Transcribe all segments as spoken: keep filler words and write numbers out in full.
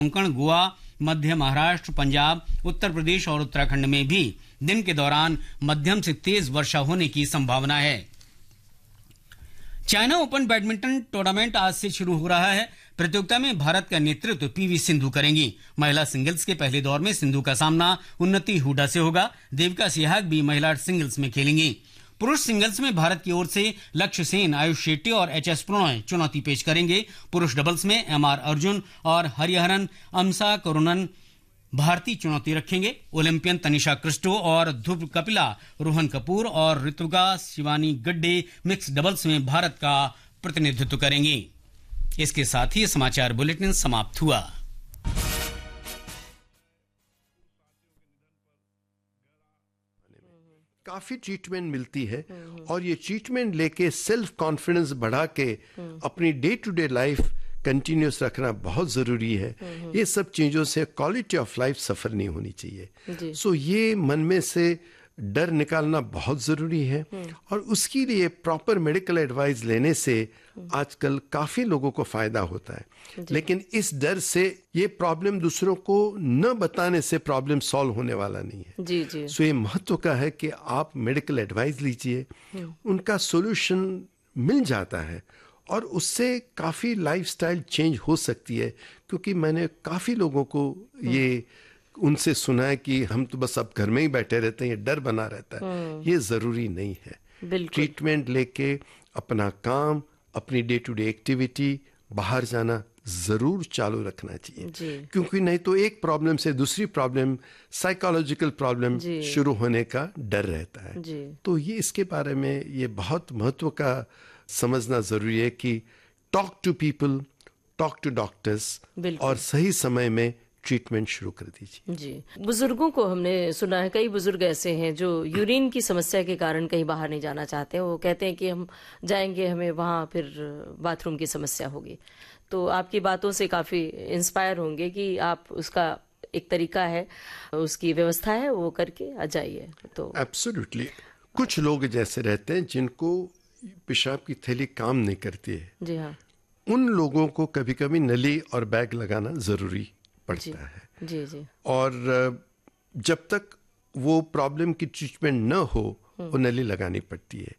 कोंकण, गोवा, मध्य महाराष्ट्र, पंजाब, उत्तर प्रदेश और उत्तराखंड में भी दिन के दौरान मध्यम से तेज वर्षा होने की संभावना है। चाइना ओपन बैडमिंटन टूर्नामेंट आज से शुरू हो रहा है। प्रतियोगिता में भारत का नेतृत्व पीवी सिंधु करेंगी। महिला सिंगल्स के पहले दौर में सिंधु का सामना उन्नति हुडा से होगा। देविका सिहाग भी महिला सिंगल्स में खेलेंगी। पुरुष सिंगल्स में भारत की ओर से लक्ष्य सेन, आयुष शेट्टी और एच एस प्रणॉय चुनौती पेश करेंगे। पुरुष डबल्स में एम आर अर्जुन और हरिहरन अमसा करुणन भारतीय चुनौती रखेंगे। ओलंपियन तनिषा क्रिस्टो और ध्रुव कपिला, रोहन कपूर और ऋतुगा शिवानी गड्डे मिक्स डबल्स में भारत का प्रतिनिधित्व करेंगे। इसके साथ ही समाचार बुलेटिन समाप्त हुआ। काफी ट्रीटमेंट मिलती है और ये ट्रीटमेंट लेके सेल्फ कॉन्फिडेंस बढ़ा के अपनी day to day life continuous रखना बहुत जरूरी है। ये सब चीजों से क्वालिटी ऑफ लाइफ सफर नहीं होनी चाहिए। सो so, ये मन में से डर निकालना बहुत जरूरी है और उसके लिए प्रॉपर मेडिकल एडवाइस लेने से आजकल काफी लोगों को फायदा होता है। लेकिन इस डर से ये प्रॉब्लम दूसरों को न बताने से प्रॉब्लम सॉल्व होने वाला नहीं है। जी जी। सो ये महत्व का है कि आप मेडिकल एडवाइस लीजिए, उनका सॉल्यूशन मिल जाता है और उससे काफी लाइफस्टाइल चेंज हो सकती है। क्योंकि मैंने काफी लोगों को ये उनसे सुना है कि हम तो बस अब घर में ही बैठे रहते हैं, ये डर बना रहता है। ये जरूरी नहीं है। ट्रीटमेंट लेके अपना काम, अपनी डे टू डे एक्टिविटी, बाहर जाना जरूर चालू रखना चाहिए। क्योंकि नहीं तो एक प्रॉब्लम से दूसरी प्रॉब्लम, साइकोलॉजिकल प्रॉब्लम शुरू होने का डर रहता है। तो ये इसके बारे में ये बहुत महत्व का समझना जरूरी है कि talk to people, talk to doctors और सही समय में ट्रीटमेंट शुरू कर दीजिए। जी। बुजुर्गों को हमने सुना है, कई बुजुर्ग ऐसे हैं जो यूरिन की समस्या के कारण कहीं बाहर नहीं जाना चाहते हैं। वो कहते हैं कि हम जाएंगे, हमें वहाँ फिर बाथरूम की समस्या होगी। तो आपकी बातों से काफी इंस्पायर होंगे कि आप उसका एक तरीका है, उसकी व्यवस्था है, वो करके आ जाइए। तो एब्सोल्युटली। कुछ लोग जैसे रहते हैं जिनको पेशाब की थैली काम नहीं करती है। जी हाँ। उन लोगों को कभी कभी नली और बैग लगाना जरूरी पड़ता जी, है। जी जी। और जब तक वो प्रॉब्लम की ट्रीटमेंट न हो वो नली लगानी पड़ती है।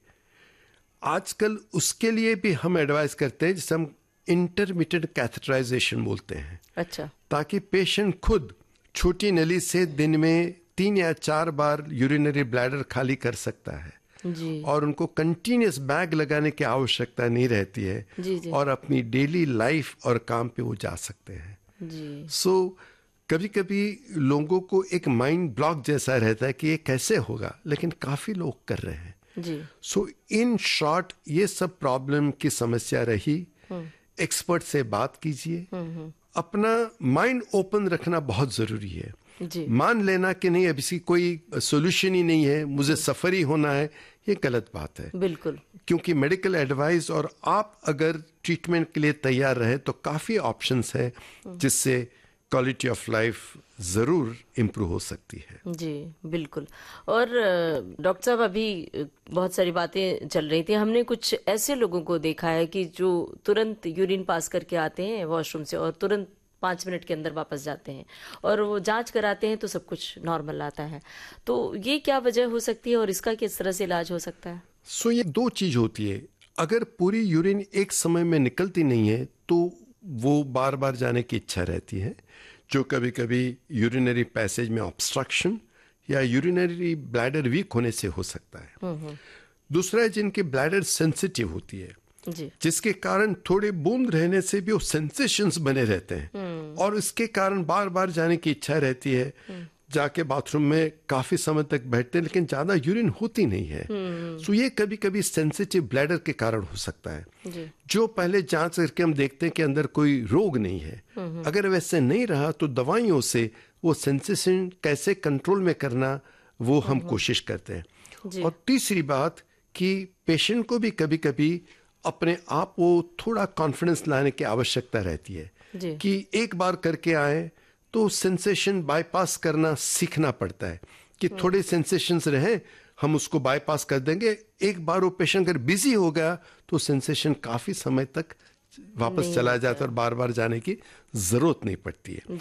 आजकल उसके लिए भी हम एडवाइस करते हैं जिसे हम इंटरमिटेंट कैथेटराइजेशन बोलते हैं। अच्छा। ताकि पेशेंट खुद छोटी नली से दिन में तीन या चार बार यूरिनरी ब्लैडर खाली कर सकता है। जी। और उनको कंटिन्यूस बैग लगाने की आवश्यकता नहीं रहती है। जी जी। और अपनी डेली लाइफ और काम पे वो जा सकते हैं। जी। सो so, कभी कभी लोगों को एक माइंड ब्लॉक जैसा रहता है कि ये कैसे होगा, लेकिन काफी लोग कर रहे हैं। जी। सो इन शॉर्ट ये सब प्रॉब्लम की समस्या रही, एक्सपर्ट से बात कीजिए। अपना माइंड ओपन रखना बहुत जरूरी है। जी। मान लेना कि नहीं अब इसकी कोई सोल्यूशन ही नहीं है, मुझे सफर ही होना है, ये गलत बात है। बिल्कुल। क्योंकि मेडिकल एडवाइस और आप अगर ट्रीटमेंट के लिए तैयार रहे तो काफी ऑप्शंस है जिससे क्वालिटी ऑफ लाइफ जरूर इम्प्रूव हो सकती है। जी बिल्कुल। और डॉक्टर साहब, अभी बहुत सारी बातें चल रही थी, हमने कुछ ऐसे लोगों को देखा है कि जो तुरंत यूरिन पास करके आते हैं वॉशरूम से और तुरंत पाँच मिनट के अंदर वापस जाते हैं और वो जांच कराते हैं तो सब कुछ नॉर्मल आता है। तो ये क्या वजह हो सकती है और इसका किस तरह से इलाज हो सकता है? सो so, ये दो चीज होती है। अगर पूरी यूरिन एक समय में निकलती नहीं है तो वो बार बार जाने की इच्छा रहती है, जो कभी कभी यूरिनरी पैसेज में ऑब्स्ट्रक्शन या यूरिनरी ब्लैडर वीक होने से हो सकता है। दूसरा है जिनकी ब्लैडर सेंसिटिव होती है, जी। जिसके कारण थोड़े बूंद रहने से भी वो सेंसेशंस बने रहते हैं और इसके कारण बार बार जाने की इच्छा रहती है। जाके बाथरूम में काफी समय तक बैठते हैं लेकिन ज्यादा यूरिन होती नहीं है। सो ये कभी कभी सेंसिटिव ब्लैडर के कारण हो सकता है, जो पहले जांच करके हम देखते हैं कि अंदर कोई रोग नहीं है। अगर वैसे नहीं रहा तो दवाइयों से वो सेंसेशन कैसे कंट्रोल में करना वो हम कोशिश करते हैं। और तीसरी बात कि पेशेंट को भी कभी कभी अपने आप को थोड़ा कॉन्फिडेंस लाने की आवश्यकता रहती है कि एक बार करके आए तो सेंसेशन बाईपास करना सीखना पड़ता है कि थोड़े सेंसेशंस रहे हम उसको बाईपास कर देंगे। एक बार वो पेशेंट अगर बिजी हो गया तो सेंसेशन काफी समय तक वापस चला जाता है और बार बार जाने की जरूरत नहीं पड़ती है।